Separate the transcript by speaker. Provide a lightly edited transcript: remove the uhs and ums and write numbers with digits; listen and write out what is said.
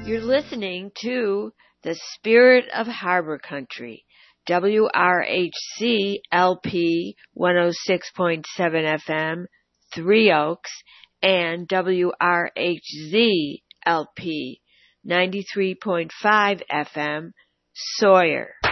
Speaker 1: You're listening to The Spirit of Harbor Country, WRHC LP 106.7 FM, Three Oaks, and WRHZ LP 93.5 FM, Sawyer.